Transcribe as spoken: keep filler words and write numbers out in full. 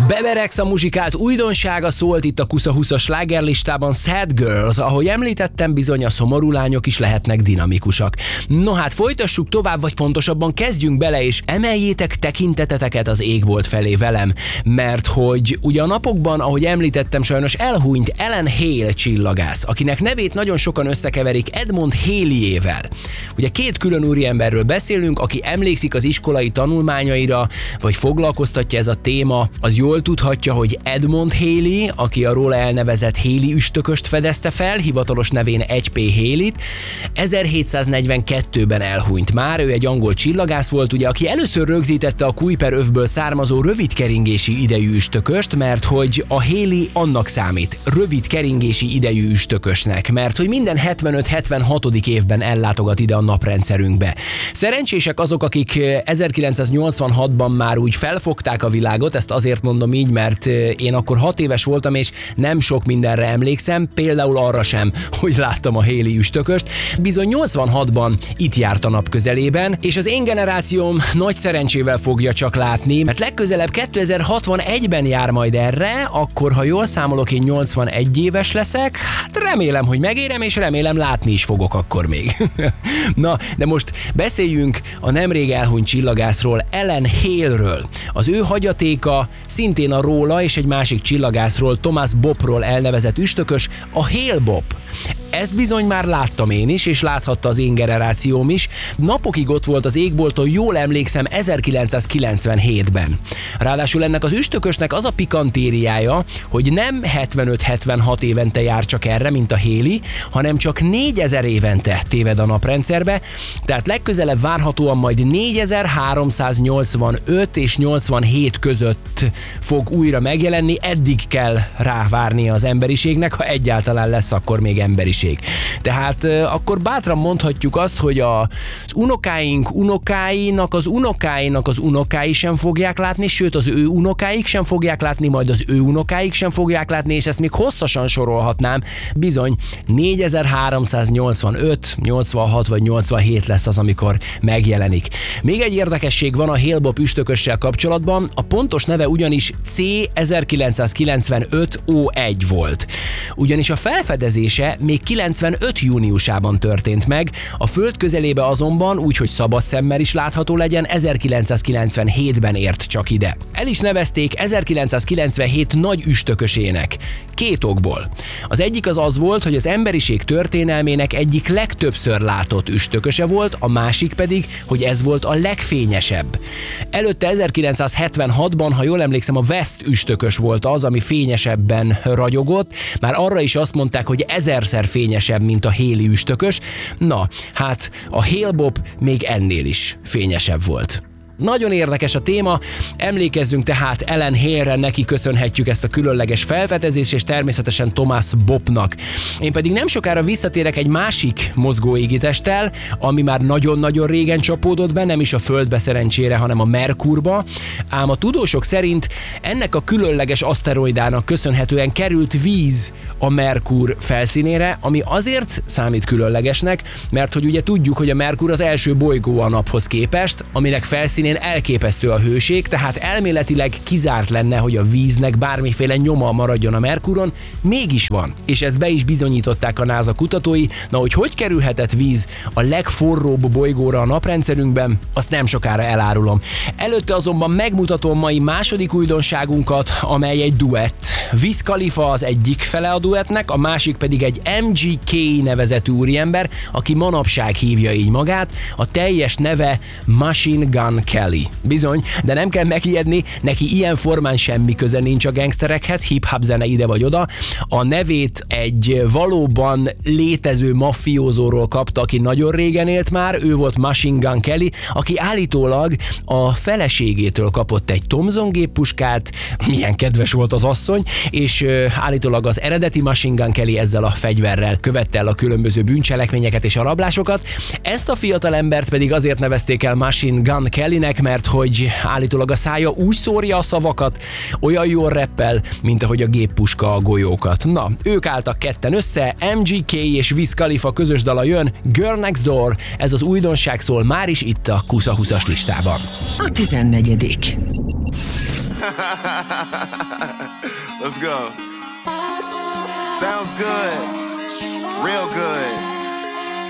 Bebe Rexha muzsikált újdonsága szólt itt a Kusza húszas slágerlistában, Sad Girls. Ahogy említettem, bizony a szomorú lányok is lehetnek dinamikusak. No hát folytassuk tovább, vagy pontosabban kezdjünk bele, és emeljétek tekinteteteket az égbolt felé velem, mert hogy ugye a napokban, ahogy említettem, sajnos elhunyt Alan Hale csillagász, akinek nevét nagyon sokan összekeverik Edmund Halleyével. Ugye két külön úriemberről beszélünk, aki emlékszik az iskolai tanulmányaira, vagy foglalkoztatja ez a téma, az jól tudhatja, hogy Edmund Halley, aki a róla elnevezett Halley üstököst fedezte fel, hivatalos nevén egy pé Halleyt, ezerhétszáznegyvenkettőben elhunyt már. Ő egy angol csillagász volt, ugye, aki először rögzítette a Kuiper övből származó rövid keringési idejű üstököst, mert hogy a Halley annak számít, rövid keringési idejű üstökösnek, mert hogy minden hetvenöt-hetvenhatodik évben ellátogat ide a naprendszerünkbe. Szerencsések azok, akik ezerkilencszáznyolcvanhatban már úgy felfogták a világot, ezt azért mondom így, mert én akkor hat éves voltam, és nem sok mindenre emlékszem, például arra sem, hogy láttam a Halley üstököst. Bizony nyolcvanhatban itt járt a nap közelében, és az én generációm nagy szerencsével fogja csak látni, mert legközelebb kétezer-hatvanegyben jár majd erre, akkor ha jól számolok, én nyolcvanegy éves leszek, hát remélem, hogy megérem, és remélem látni is fogok akkor még. Na, de most beszéljünk a nemrég elhunyt csillagászról, Alan Hale-ről. Az ő hagyatéka szintén a róla és egy másik csillagászról, Thomas Bobról elnevezett üstökös, a Hale Bob. Ezt bizony már láttam én is, és láthatta az én generációm is. Napokig ott volt az égbolton, jól emlékszem, ezerkilencszázkilencvenhétben. Ráadásul ennek az üstökösnek az a pikantériája, hogy nem hetvenöt-hetvenhat évente jár csak erre, mint a Halley, hanem csak négyezer évente téved a naprendszerbe, tehát legközelebb várhatóan majd négyezer-háromszáznyolcvanöt és nyolcvanhét között fog újra megjelenni, eddig kell rávárni az emberiségnek, ha egyáltalán lesz akkor még emberiség. Tehát euh, akkor bátran mondhatjuk azt, hogy a, az unokáink unokáinak az unokáinak az unokái sem fogják látni, sőt az ő unokáik sem fogják látni, majd az ő unokáik sem fogják látni, és ezt még hosszasan sorolhatnám. Bizony négyezer-háromszáznyolcvanöt, nyolcvanhat vagy nyolcvanhét lesz az, amikor megjelenik. Még egy érdekesség van a Hale Bob üstökössel kapcsolatban, a pontos neve ugyanis C ezerkilencszázkilencvenöt O egy volt. Ugyanis a felfedezése még kilencvenöt júniusában történt meg, a Föld közelébe azonban, úgyhogy szabad szemmel is látható legyen, ezerkilencszázkilencvenhétben ért csak ide. El is nevezték ezerkilencszázkilencvenhét nagy üstökösének. Két okból. Az egyik az az volt, hogy az emberiség történelmének egyik legtöbbször látott üstököse volt, a másik pedig, hogy ez volt a legfényesebb. Előtte ezerkilencszázhetvenhatban, ha jól emlékszem, a West üstökös volt az, ami fényesebben ragyogott, már arra is azt mondták, hogy ezerszer fényesebb, mint a Halley üstökös. Na, hát a Hale Bob még ennél is fényesebb volt. Nagyon érdekes a téma, emlékezzünk tehát Alan Hale-re, neki köszönhetjük ezt a különleges felfedezést, és természetesen Thomas Bobnak. Én pedig nem sokára visszatérek egy másik mozgóégitesttel, ami már nagyon-nagyon régen csapódott be, nem is a Földbe szerencsére, hanem a Merkurba, ám a tudósok szerint ennek a különleges aszteroidának köszönhetően került víz a Merkur felszínére, ami azért számít különlegesnek, mert hogy ugye tudjuk, hogy a Merkur az első bolygó a naphoz képest, aminek felszínén elképesztő a hőség, tehát elméletileg kizárt lenne, hogy a víznek bármiféle nyoma maradjon a Merkuron, mégis van. És ezt be is bizonyították a NASA kutatói. Na, hogy hogy kerülhetett víz a legforróbb bolygóra a naprendszerünkben, azt nem sokára elárulom. Előtte azonban megmutatom mai második újdonságunkat, amely egy duett. Wiz Khalifa az egyik fele a duettnek, a másik pedig egy em gé ká nevezetű úriember, aki manapság hívja így magát, a teljes neve Machine Gun Kelly. Bizony, de nem kell megijedni, neki ilyen formán semmi köze nincs a gangsterekhez, hip-hop zene ide vagy oda. A nevét egy valóban létező maffiózóról kapta, aki nagyon régen élt már, ő volt Machine Gun Kelly, aki állítólag a feleségétől kapott egy Thompson géppuskát, milyen kedves volt az asszony, és állítólag az eredeti Machine Gun Kelly ezzel a fegyverrel követte el a különböző bűncselekményeket és a rablásokat. Ezt a fiatalembert pedig azért nevezték el Machine Gun Kellynek, mert hogy állítólag a szája úgy szórja a szavakat, olyan jól reppel, mint ahogy a géppuska a golyókat. Na, ők álltak ketten össze, em gé ká és Wiz Khalifa közös dala jön, Girl Next Door, ez az újdonság szól már is itt a Kusza húszas listában. A tizennegyedik Let's go. Sounds good. Real good.